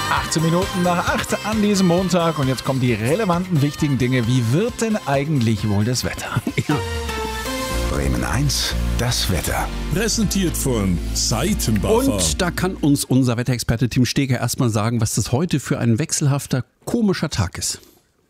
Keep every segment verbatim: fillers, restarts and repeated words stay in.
achtzehn Minuten nach acht an diesem Montag und jetzt kommen die relevanten, wichtigen Dinge. Wie wird denn eigentlich wohl das Wetter? Ja. Bremen eins, das Wetter. Präsentiert von Seitenbacher. Und da kann uns unser Wetterexperte Tim Steger erstmal sagen, was das heute für ein wechselhafter, komischer Tag ist.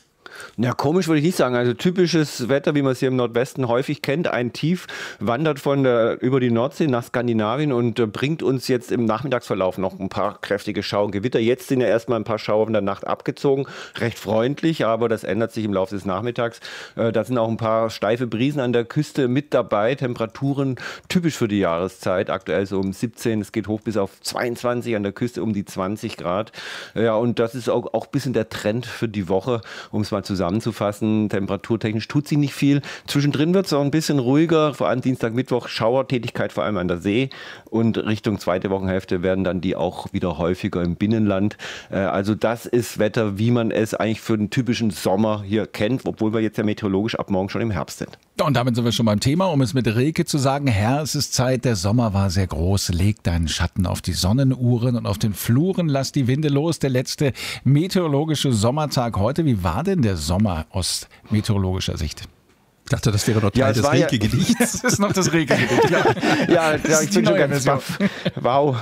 Ja, komisch würde ich nicht sagen. Also typisches Wetter, wie man es hier im Nordwesten häufig kennt. Ein Tief wandert von der, über die Nordsee nach Skandinavien und äh, bringt uns jetzt im Nachmittagsverlauf noch ein paar kräftige Schauer und Gewitter. Jetzt sind ja erstmal ein paar Schauer in der Nacht abgezogen. Recht freundlich, aber das ändert sich im Laufe des Nachmittags. Äh, da sind auch ein paar steife Brisen an der Küste mit dabei. Temperaturen typisch für die Jahreszeit. Aktuell so um siebzehn, es geht hoch bis auf zweiundzwanzig, an der Küste um die zwanzig Grad. Ja, und das ist auch, auch ein bisschen der Trend für die Woche, um es mal zusammenzufassen. Temperaturtechnisch tut sich nicht viel. Zwischendrin wird es auch ein bisschen ruhiger, vor allem Dienstag, Mittwoch, Schauertätigkeit vor allem an der See und Richtung zweite Wochenhälfte werden dann die auch wieder häufiger im Binnenland. Also das ist Wetter, wie man es eigentlich für den typischen Sommer hier kennt, obwohl wir jetzt ja meteorologisch ab morgen schon im Herbst sind. Und damit sind wir schon beim Thema, um es mit Rilke zu sagen, Herr, es ist Zeit, der Sommer war sehr groß, leg deinen Schatten auf die Sonnenuhren und auf den Fluren, lass die Winde los, der letzte meteorologische Sommertag heute. Wie war denn der Sommer aus meteorologischer Sicht? Ich dachte, das wäre noch Teil ja, des Rilke-Gedichts. Das ist noch das Rilke-Gedicht. Ja, ja, ja ich bin schon ganz baff. Wow.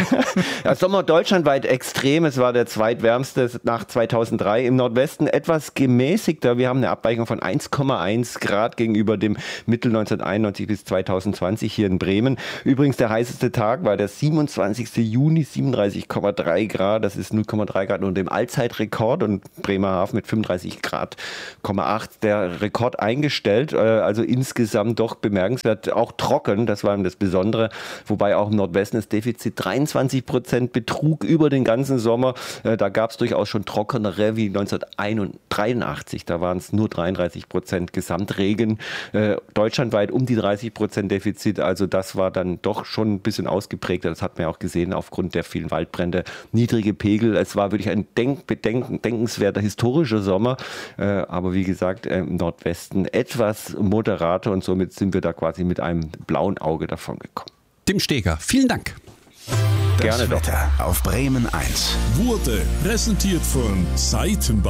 Ja, Sommer deutschlandweit extrem. Es war der zweitwärmste nach zweitausenddrei. Im Nordwesten etwas gemäßigter. Wir haben eine Abweichung von eins Komma eins Grad gegenüber dem Mittel neunzehnhunderteinundneunzig bis zweitausendzwanzig hier in Bremen. Übrigens der heißeste Tag war der siebenundzwanzigste Juni, siebenunddreißig Komma drei Grad. Das ist null Komma drei Grad unter dem Allzeitrekord und Bremerhaven mit fünfunddreißig Grad Komma acht. Der Rekord eingestellt. Also insgesamt doch bemerkenswert, auch trocken, das war das Besondere, wobei auch im Nordwesten das Defizit dreiundzwanzig Prozent betrug über den ganzen Sommer. Da gab es durchaus schon trockenere wie neunzehnhundertdreiundachtzig, da waren es nur dreiunddreißig Prozent Gesamtregen. Deutschlandweit um die dreißig Prozent Defizit, also das war dann doch schon ein bisschen ausgeprägter, das hat man ja auch gesehen aufgrund der vielen Waldbrände, niedrige Pegel. Es war wirklich ein denk bedenken denkenswerter historischer Sommer, aber wie gesagt im Nordwesten etwas moderater und somit sind wir da quasi mit einem blauen Auge davon gekommen. Tim Steger, vielen Dank. Das Gerne Wetter doch. Auf Bremen eins. Wurde präsentiert von Seitenbacher.